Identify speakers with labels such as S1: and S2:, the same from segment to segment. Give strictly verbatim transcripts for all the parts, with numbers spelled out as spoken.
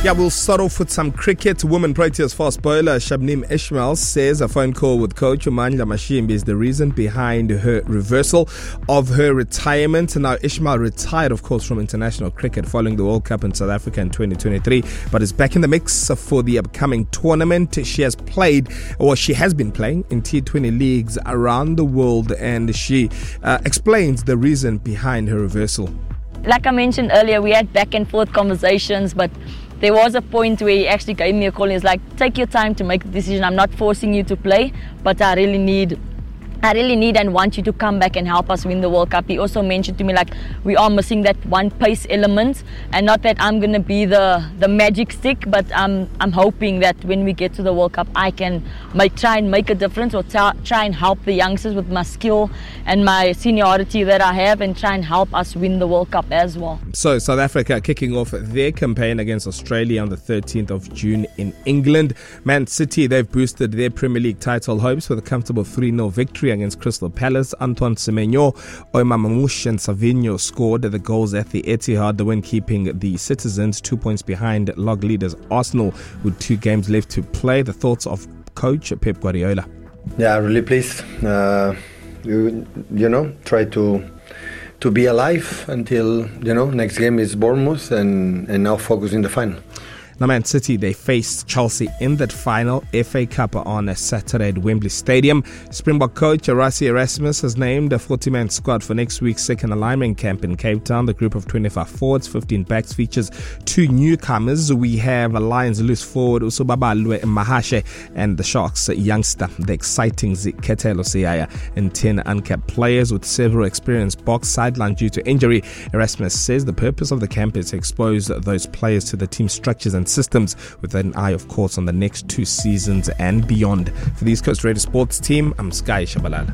S1: Yeah, we'll start off with some cricket. Women Proteas fast bowler Shabnim Ismail says a phone call with coach Mandla Mashimbi is the reason behind her reversal of her retirement. Now, Ismail retired, of course, from international cricket following the World Cup in South Africa in twenty twenty-three, but is back in the mix for the upcoming tournament. She has played, or she has been playing, in T twenty leagues around the world, and she uh, explains the reason behind her reversal.
S2: Like I mentioned earlier, we had back and forth conversations, but there was a point where he actually gave me a call and he's like, take your time to make a decision. I'm not forcing you to play, but I really need I really need and want you to come back and help us win the World Cup. He also mentioned to me, like, we are missing that one pace element, and not that I'm going to be the, the magic stick, but um, I'm hoping that when we get to the World Cup, I can make, try and make a difference, or ta- try and help the youngsters with my skill and my seniority that I have, and try and help us win the World Cup as well.
S1: So South Africa kicking off their campaign against Australia on the thirteenth of June in England. Man City, they've boosted their Premier League title hopes with a comfortable three nil victory against Crystal Palace. Antoine Semenyo, Oima Mamouche and Savinho scored the goals at the Etihad, the win keeping the Citizens two points behind log leaders Arsenal with two games left to play. The thoughts of coach Pep Guardiola.
S3: Yeah, really pleased. Uh, you, you know, try to to be alive until, you know, next game is Bournemouth, and, and now focus in the final.
S1: Now, Man City, they faced Chelsea in that final F A Cup on a Saturday at Wembley Stadium. Springbok coach Rassie Erasmus has named a forty-man squad for next week's second alignment camp in Cape Town. The group of twenty-five forwards, fifteen backs features two newcomers. We have a Lions loose forward Usobabalwe Mahashe and the Sharks youngster, the exciting Ketelo Siaya, and ten uncapped players with several experienced box sidelined due to injury. Erasmus says the purpose of the camp is to expose those players to the team structures and systems, with an eye, of course, on the next two seasons and beyond. For the East Coast Radio Sports team, I'm Sky Shabalala.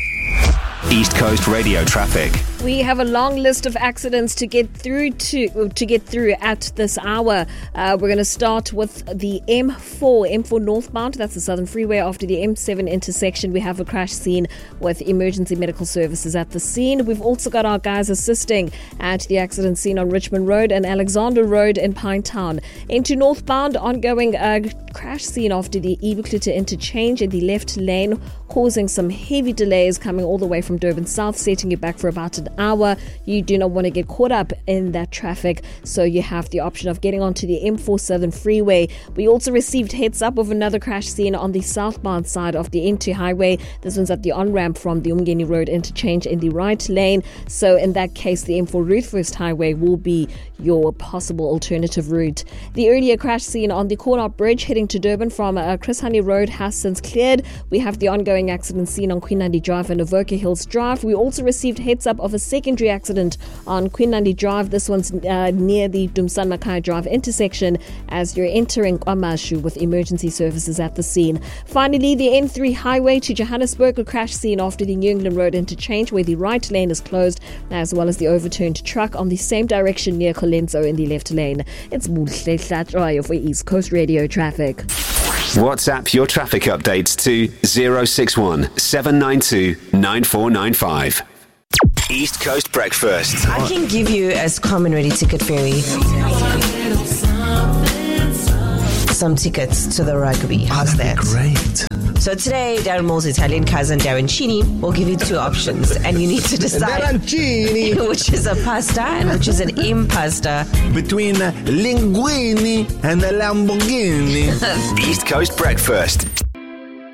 S4: East Coast Radio traffic.
S5: We have a long list of accidents to get through to to get through at this hour. Uh, we're going to start with the M four, M four northbound. That's the Southern Freeway. After the M seven intersection, we have a crash scene with emergency medical services at the scene. We've also got our guys assisting at the accident scene on Richmond Road and Alexander Road in Pinetown. Into northbound, ongoing uh, crash scene after the Ebuclita interchange in the left lane, causing some heavy delays coming all the way from Durban South, setting you back for about an hour. You do not want to get caught up in that traffic, so you have the option of getting onto the M four Southern Freeway. We also received heads up of another crash scene on the southbound side of the N two highway. This one's at the on-ramp from the Umgeni Road interchange in the right lane. So in that case, the M four Ruthfirst Highway will be your possible alternative route. The earlier crash scene on the Cornart Bridge heading to Durban from uh, Chris Honey Road has since cleared. We have the ongoing accident scene on Queen Nandi Drive and Avoca Hills Drive. We also received heads up of a secondary accident on Queen Nandi Drive. This one's uh, near the Dumsan Makai Drive intersection as you're entering Kwamashu, with emergency services at the scene. Finally, the N three highway to Johannesburg, a crash scene after the New England Road interchange where the right lane is closed, as well as the overturned truck on the same direction near Colenso in the left lane. It's Muhle Hlatroyo for East Coast Radio traffic.
S4: WhatsApp your traffic updates to zero six one seven nine two nine four nine five. East Coast Breakfast.
S6: I can give you as common ready ticket ferry some tickets to the rugby. How's that?
S7: Great.
S6: So today, Darren Moore's Italian cousin Darren Chini will give you two options, and you need to decide which is a pasta and which is an impasta.
S7: Between a linguine and a Lamborghini.
S4: East Coast Breakfast.